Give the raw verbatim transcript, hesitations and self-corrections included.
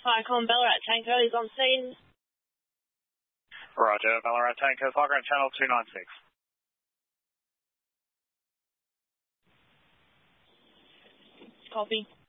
Hi, calling Ballarat Tanker. He's on scene. Roger, Ballarat Tanker, fly ground channel two nine six. Copy.